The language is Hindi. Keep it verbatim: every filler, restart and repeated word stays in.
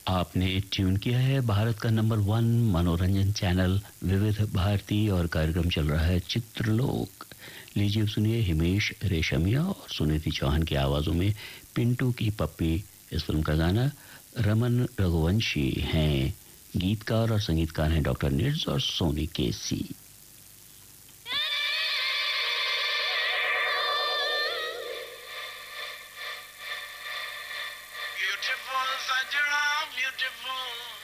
आपने ट्यून किया है भारत का नंबर वन मनोरंजन चैनल विविध भारती और कार्यक्रम चल रहा है चित्रलोक। लीजिए सुनिए हिमेश रेशमिया और सुनीति चौहान की आवाज़ों में पिंटू की पप्पी इस फिल्म का गाना। रमन रघुवंशी हैं गीतकार और संगीतकार हैं डॉक्टर निर्ज और सोनी केसी। Beautiful, Sajjana, beautiful.